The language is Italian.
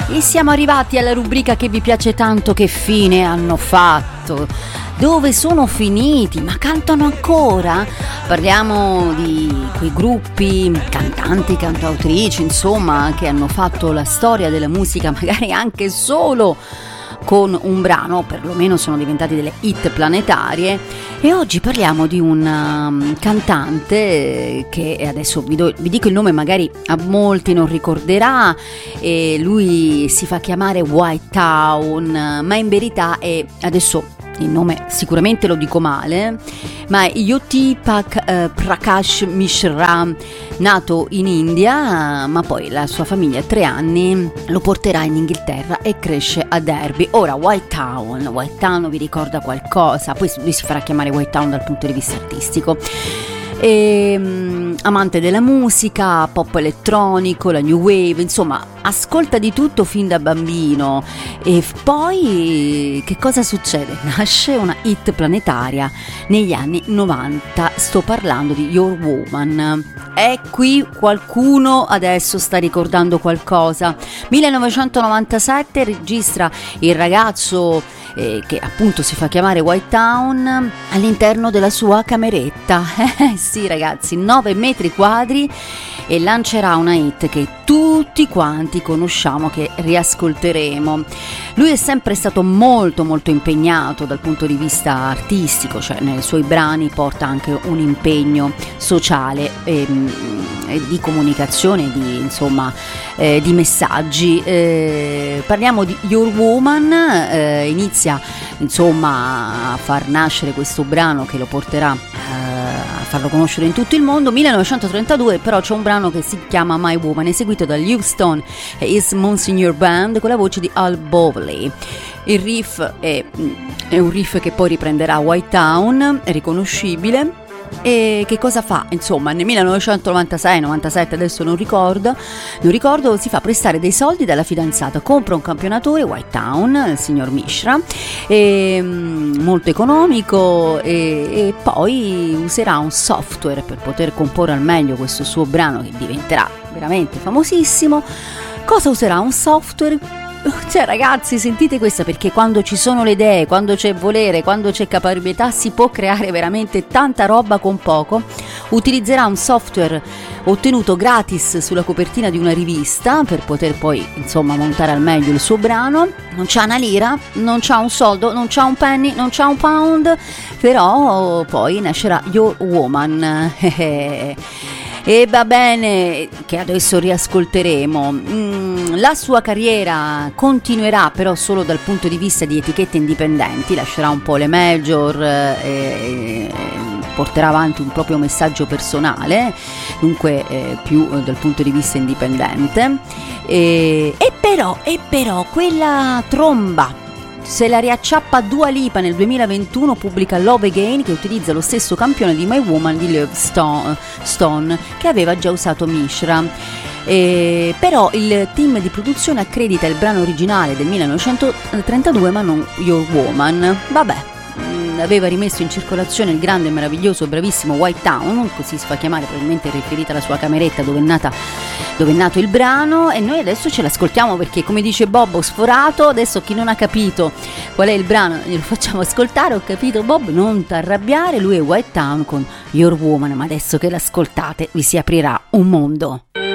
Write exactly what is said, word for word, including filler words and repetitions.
E siamo arrivati alla rubrica che vi piace tanto. Che fine hanno fatto? Dove sono finiti? Ma cantano ancora? Parliamo di quei gruppi, cantanti, cantautrici, insomma, che hanno fatto la storia della musica, magari anche solo con un brano, perlomeno sono diventati delle hit planetarie. E oggi parliamo di un um, cantante che adesso vi, do, vi dico il nome, magari a molti non ricorderà, e lui si fa chiamare White Town, ma in verità è, adesso il nome sicuramente lo dico male, ma è Jyotipak eh, Prakash Mishra, nato in India, ma poi la sua famiglia a tre anni lo porterà in Inghilterra e cresce a Derby. Ora, White Town, White Town vi ricorda qualcosa? Poi lui si farà chiamare White Town dal punto di vista artistico. E, um, amante della musica, pop elettronico, la new wave, insomma ascolta di tutto fin da bambino. E poi che cosa succede? Nasce una hit planetaria negli anni novanta, sto parlando di Your Woman. E qui qualcuno adesso sta ricordando qualcosa. millenovecentonovantasette registra il ragazzo eh, che appunto si fa chiamare White Town all'interno della sua cameretta. Eh sì ragazzi, nove metri quadri, e lancerà una hit che tutti quanti conosciamo, che riascolteremo. Lui è sempre stato molto molto impegnato dal punto di vista artistico, cioè nei suoi brani porta anche un impegno sociale e, e di comunicazione, di insomma eh, di messaggi. Eh, parliamo di Your Woman, eh, inizia insomma a far nascere questo brano che lo porterà a farlo conoscere in tutto il mondo. millenovecentotrentadue però c'è un brano che si chiama My Woman, eseguito da Houston e His Monsignor Band con la voce di Al Bowley. Il riff è, è un riff che poi riprenderà White Town, è riconoscibile. E che cosa fa? Insomma, nel millenovecentonovantasei novantasette, adesso non ricordo, non ricordo, si fa prestare dei soldi dalla fidanzata, compra un campionatore White Town, il signor Mishra, e, molto economico, e, e poi userà un software per poter comporre al meglio questo suo brano che diventerà veramente famosissimo. Cosa userà? Un software. Cioè ragazzi, sentite questa, perché quando ci sono le idee, quando c'è volere, quando c'è caparbietà, si può creare veramente tanta roba con poco. Utilizzerà un software ottenuto gratis sulla copertina di una rivista per poter poi insomma montare al meglio il suo brano. Non c'ha una lira, non c'ha un soldo, non c'ha un penny, non c'ha un pound, però poi nascerà Your Woman. E va bene, che adesso riascolteremo. Mm, la sua carriera continuerà però solo dal punto di vista di etichette indipendenti, lascerà un po' le major e, e porterà avanti un proprio messaggio personale, dunque eh, più eh, dal punto di vista indipendente. E, e però, e però quella tromba se la riacciappa Dua Lipa nel duemilaventuno, pubblica Love Again, che utilizza lo stesso campione di My Woman di Love Stone, Stone che aveva già usato Mishra. E però il team di produzione accredita il brano originale del millenovecentotrentadue ma non Your Woman. Vabbè, aveva rimesso in circolazione il grande, meraviglioso, bravissimo White Town, così si fa chiamare, probabilmente riferita alla sua cameretta dove è nata, dove è nato il brano, e noi adesso ce l'ascoltiamo perché, come dice Bob, ho sforato. Adesso chi non ha capito qual è il brano glielo facciamo ascoltare. Ho capito Bob, non t'arrabbiare, lui è White Town con Your Woman, ma adesso che l'ascoltate vi si aprirà un mondo.